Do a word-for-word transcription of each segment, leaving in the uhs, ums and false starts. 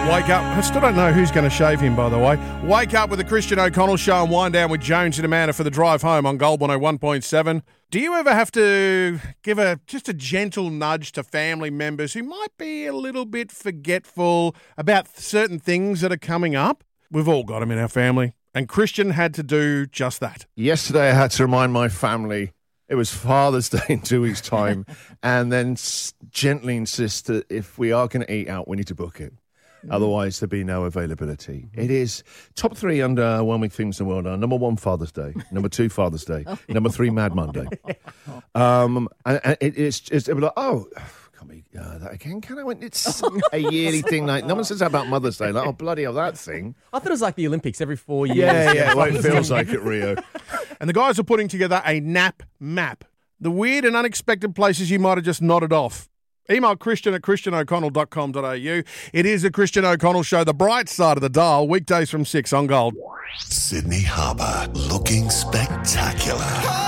Wake up. I still don't know who's going to shave him, by the way. Wake up with the Christian O'Connell Show and wind down with Jones and Amanda for the drive home on Gold one oh one point seven. Do you ever have to give a just a gentle nudge to family members who might be a little bit forgetful about certain things that are coming up? We've all got them in our family, and Christian had to do just that. Yesterday I had to remind my family it was Father's Day in two weeks' time, and then s- gently insist that if we are going to eat out, we need to book it. Mm. Otherwise, there'd be no availability. Mm. It is top three underwhelming things in the world are number one, Father's Day. Number two, Father's Day. Number three, Mad Monday. Um, and, and it, it's just, it was like, oh, can't be uh, that again, can I? When it's a yearly thing. Like, no one says that about Mother's Day. Like, oh, bloody hell, that thing. I thought it was like the Olympics every four years. Yeah, yeah, well, it feels like it, Rio. And the guys are putting together a nap map. The weird and unexpected places you might have just nodded off. Email Christian at christian o'connell dot com dot a u. It is a Christian O'Connell Show, the bright side of the dial, weekdays from six on Gold. Sydney Harbour, looking spectacular.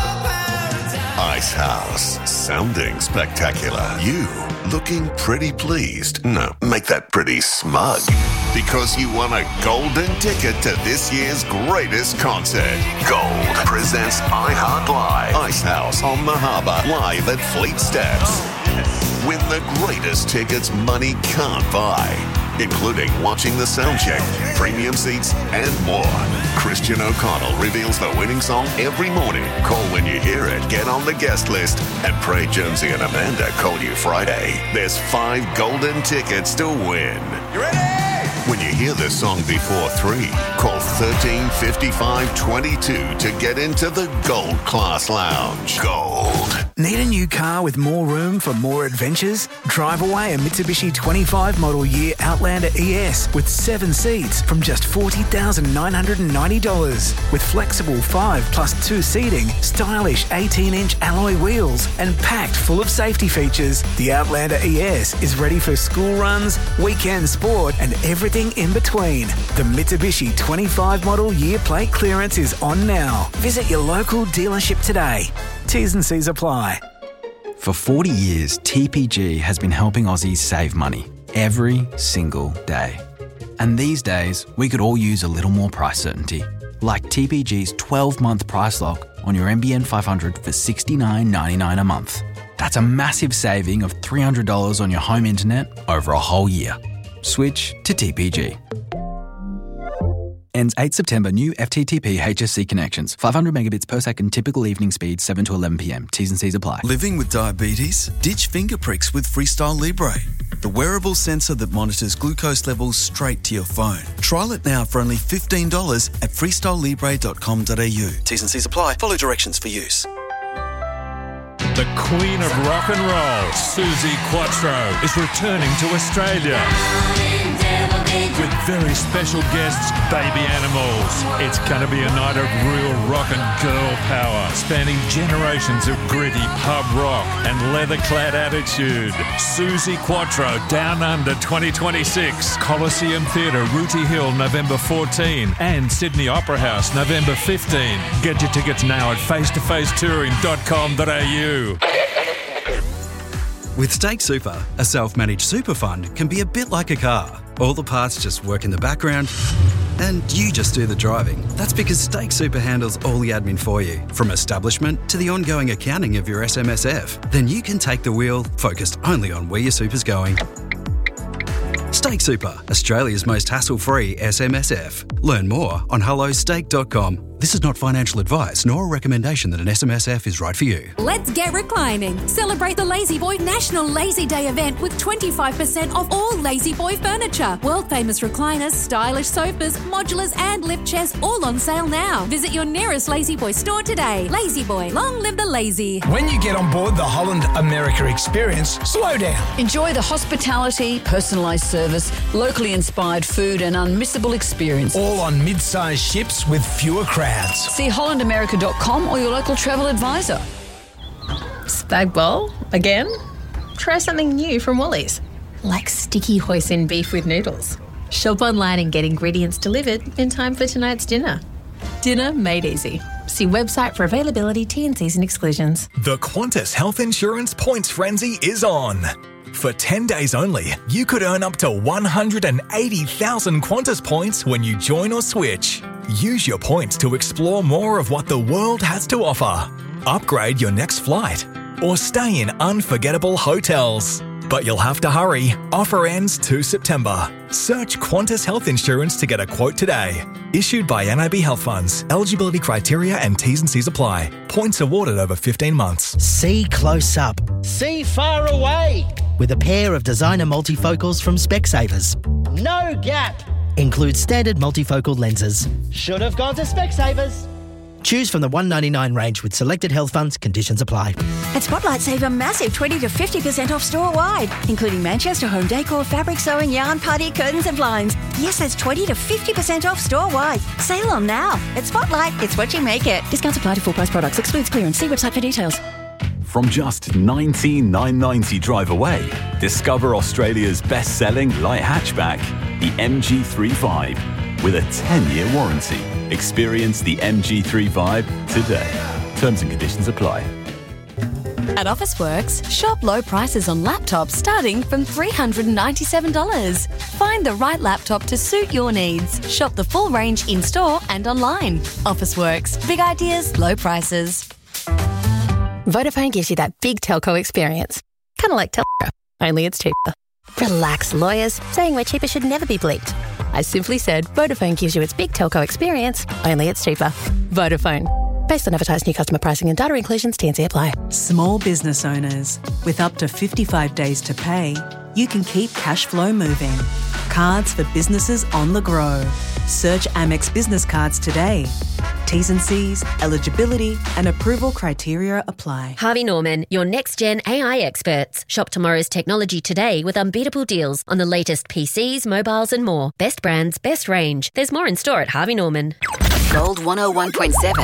Ice House, sounding spectacular. You, looking pretty pleased. No, make that pretty smug. Because you won a golden ticket to this year's greatest concert. Gold presents iHeart Live. Ice House on the Harbour, live at Fleet Steps. Win the greatest tickets money can't buy, including watching the sound check, premium seats, and more. Christian O'Connell reveals the winning song every morning. Call when you hear it, get on the guest list, and pray Jonesy and Amanda call you Friday. There's five golden tickets to win. You ready? When you hear this song before three, call thirteen fifty-five twenty-two to get into the Gold Class Lounge. Gold. Need a new car with more room for more adventures? Drive away a Mitsubishi twenty-five model year Outlander E S with seven seats from just forty thousand nine hundred ninety dollars. With flexible five plus two seating, stylish eighteen inch alloy wheels, and packed full of safety features, the Outlander E S is ready for school runs, weekend sport, and everything in between. The Mitsubishi twenty-five model year plate clearance is on now. Visit your local dealership today. T's and C's apply. For forty years, T P G has been helping Aussies save money every single day. And these days, we could all use a little more price certainty. Like T P G's twelve-month price lock on your M B N five hundred for sixty-nine ninety-nine a month. That's a massive saving of three hundred dollars on your home internet over a whole year. Switch to T P G. Ends eighth September. New F T T P H S C connections. five hundred megabits per second. Typical evening speed seven to eleven p m. T's and C's apply. Living with diabetes? Ditch finger pricks with Freestyle Libre, the wearable sensor that monitors glucose levels straight to your phone. Trial it now for only fifteen dollars at freestyle libre dot com dot a u. T's and C's apply. Follow directions for use. The Queen of Rock and Roll, Suzi Quatro, is returning to Australia with very special guests, Baby Animals. It's going to be a night of real rock and girl power, spanning generations of gritty pub rock and leather-clad attitude. Suzi Quatro, Down Under twenty twenty-six, Coliseum Theatre, Rooty Hill, November fourteenth, and Sydney Opera House, November fifteenth. Get your tickets now at face to face touring dot com dot a u. With Stake Super, a self-managed super fund can be a bit like a car. All the parts just work in the background and you just do the driving. That's because Stake Super handles all the admin for you, from establishment to the ongoing accounting of your S M S F. Then you can take the wheel, focused only on where your super's going. Stake Super, Australia's most hassle-free S M S F. Learn more on hello stake dot com. This is not financial advice, nor a recommendation that an S M S F is right for you. Let's get reclining. Celebrate the Lazy Boy National Lazy Day event with twenty-five percent off all Lazy Boy furniture. World-famous recliners, stylish sofas, modulars and lift chairs all on sale now. Visit your nearest Lazy Boy store today. Lazy Boy, long live the lazy. When you get on board the Holland America experience, slow down. Enjoy the hospitality, personalised service, locally inspired food and unmissable experience. All on mid-sized ships with fewer crowds. See holland america dot com or your local travel advisor. Spag bowl? Again? Try something new from Woolies, like sticky hoisin beef with noodles. Shop online and get ingredients delivered in time for tonight's dinner. Dinner made easy. See website for availability, T and Cs and exclusions. The Qantas Health Insurance Points Frenzy is on. For ten days only, you could earn up to one hundred eighty thousand Qantas points when you join or switch. Use your points to explore more of what the world has to offer. Upgrade your next flight or stay in unforgettable hotels. But you'll have to hurry. Offer ends the second of September. Search Qantas Health Insurance to get a quote today. Issued by N I B Health Funds. Eligibility criteria and T's and C's apply. Points awarded over fifteen months. See close up. See far away. With a pair of designer multifocals from Specsavers. No gap. Includes standard multifocal lenses. Should have gone to Specsavers. Choose from the one ninety-nine range with selected health funds. Conditions apply. At Spotlight, save a massive twenty to fifty percent off store-wide, including Manchester home decor, fabric sewing, yarn, party, curtains and blinds. Yes, that's twenty to fifty percent off store-wide. Sale on now. At Spotlight, it's what you make it. Discounts apply to full-price products. Excludes clearance. See website for details. From just nineteen thousand nine hundred ninety drive away, discover Australia's best-selling light hatchback, the M G three Vibe, with a ten-year warranty. Experience the M G three Vibe today. Terms and conditions apply. At Officeworks, shop low prices on laptops starting from three hundred ninety-seven dollars. Find the right laptop to suit your needs. Shop the full range in-store and online. Officeworks. Big ideas, low prices. Vodafone gives you that big telco experience. Kind of like Telstra, only it's cheaper. Relax, lawyers. Saying we're cheaper should never be bleeped. I simply said Vodafone gives you its big telco experience, only it's cheaper. Vodafone. Based on advertised new customer pricing and data inclusions, T and C apply. Small business owners, with up to fifty-five days to pay, you can keep cash flow moving. Cards for businesses on the grow. Search Amex Business Cards today. T's and C's, eligibility and approval criteria apply. Harvey Norman, your next-gen A I experts. Shop tomorrow's technology today with unbeatable deals on the latest P Cs, mobiles and more. Best brands, best range. There's more in store at Harvey Norman. Gold one oh one point seven.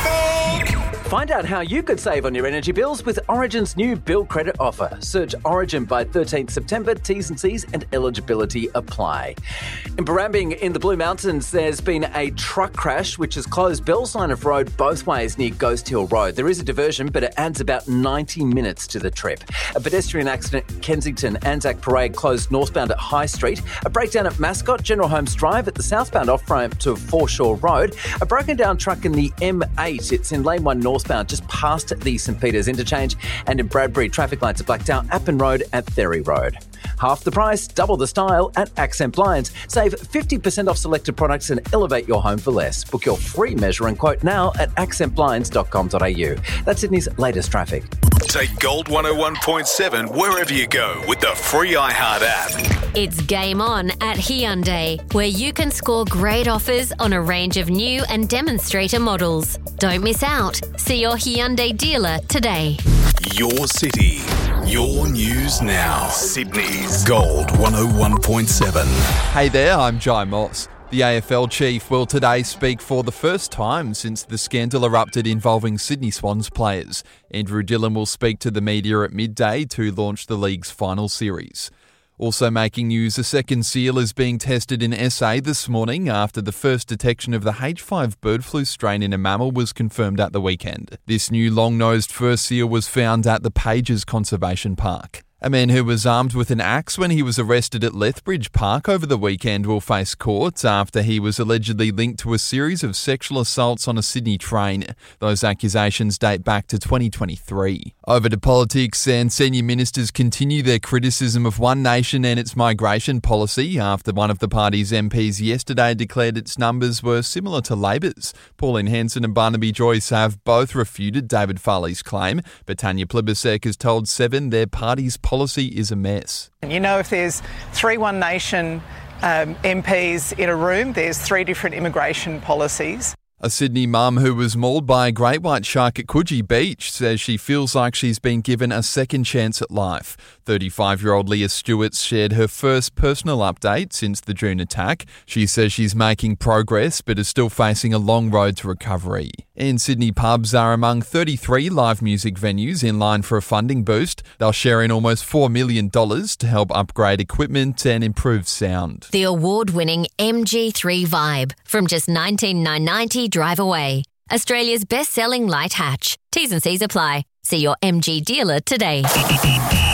Find out how you could save on your energy bills with Origin's new bill credit offer. Search Origin by thirteenth of September. T's and C's and eligibility apply. In Barambing in the Blue Mountains, there's been a truck crash which has closed Bell's line of road both ways near Ghost Hill Road. There is a diversion, but it adds about ninety minutes to the trip. A pedestrian accident at Kensington. Anzac Parade closed northbound at High Street. A breakdown at Mascot. General Holmes Drive at the southbound off-ramp to Foreshore Road. A broken down truck in the M eight. It's in lane one north. Northbound, just past the St Peters interchange, and in Bradbury, traffic lights are blacked out. Appin Road at Ferry Road. Half the price, double the style at Accent Blinds. Save fifty percent off selected products and elevate your home for less. Book your free measure and quote now at accent blinds dot com dot a u. That's Sydney's latest traffic. Take Gold one oh one point seven wherever you go with the free iHeart app. It's game on at Hyundai, where you can score great offers on a range of new and demonstrator models. Don't miss out. See your Hyundai dealer today. Your city, your news now. Sydney's Gold one oh one point seven. Hey there, I'm Jai Moss. The A F L chief will today speak for the first time since the scandal erupted involving Sydney Swans players. Andrew Dillon will speak to the media at midday to launch the league's final series. Also making news, a second seal is being tested in S A this morning after the first detection of the H five bird flu strain in a mammal was confirmed at the weekend. This new long-nosed fur seal was found at the Pages Conservation Park. A man who was armed with an axe when he was arrested at Lethbridge Park over the weekend will face court after he was allegedly linked to a series of sexual assaults on a Sydney train. Those accusations date back to twenty twenty-three. Over to politics, and senior ministers continue their criticism of One Nation and its migration policy after one of the party's M Ps yesterday declared its numbers were similar to Labor's. Pauline Hanson and Barnaby Joyce have both refuted David Farley's claim, but Tanya Plibersek has told Seven their party's policy is a mess. You know, if there's three One Nation um, M Ps in a room, there's three different immigration policies. A Sydney mum who was mauled by a great white shark at Coogee Beach says she feels like she's been given a second chance at life. thirty-five-year-old Leah Stewart shared her first personal update since the June attack. She says she's making progress but is still facing a long road to recovery. And Sydney pubs are among thirty-three live music venues in line for a funding boost. They'll share in almost four million dollars to help upgrade equipment and improve sound. The award-winning M G three Vibe from just nineteen thousand nine hundred ninety drive away. Australia's best-selling light hatch. T's and C's apply. See your M G dealer today.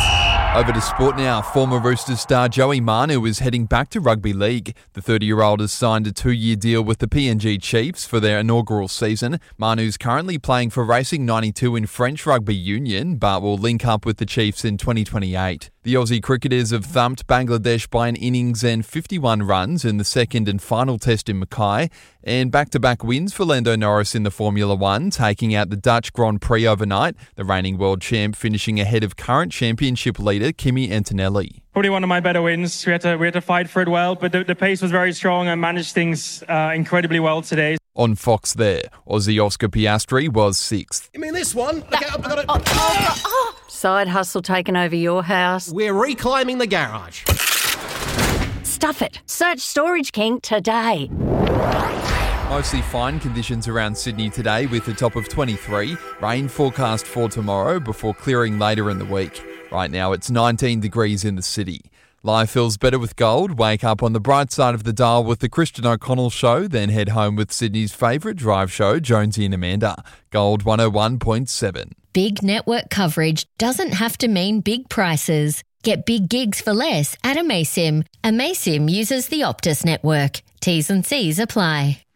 Over to sport now. Former Roosters star Joey Manu is heading back to rugby league. The thirty-year-old has signed a two-year deal with the P N G Chiefs for their inaugural season. Manu's currently playing for Racing ninety-two in French Rugby Union, but will link up with the Chiefs in twenty twenty-eight. The Aussie cricketers have thumped Bangladesh by an innings and fifty-one runs in the second and final test in Mackay, and back-to-back wins for Lando Norris in the Formula One, taking out the Dutch Grand Prix overnight, the reigning world champ finishing ahead of current championship leader Kimi Antonelli. Probably one of my better wins. We had to we had to fight for it well, but the, the pace was very strong. I managed things uh, incredibly well today. On Fox there, Aussie Oscar Piastri was sixth. You mean this one? Look out, I've got it. Oh, oh, oh. Side hustle taking over your house. We're reclaiming the garage. Stuff it. Search Storage King today. Mostly fine conditions around Sydney today with a top of twenty-three. Rain forecast for tomorrow before clearing later in the week. Right now it's nineteen degrees in the city. Life feels better with gold. Wake up on the bright side of the dial with the Christian O'Connell Show, then head home with Sydney's favourite drive show, Jonesy and Amanda. Gold one oh one point seven. Big network coverage doesn't have to mean big prices. Get big gigs for less at Amaysim. Amaysim uses the Optus network. T's and C's apply.